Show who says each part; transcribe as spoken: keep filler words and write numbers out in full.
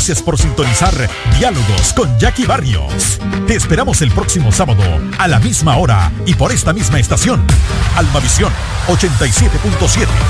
Speaker 1: Gracias por sintonizar Diálogos con Jackie Barrios. Te esperamos el próximo sábado a la misma hora y por esta misma estación. Almavisión ochenta y siete punto siete.